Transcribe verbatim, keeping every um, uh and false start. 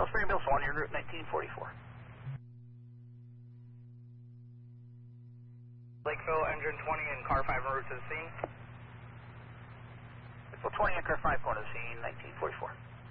Spring Bills one, your route nineteen forty-four. Lakeville, engine twenty and car five en route to the scene. Lakeville twenty and car five going to the scene, nineteen forty-four.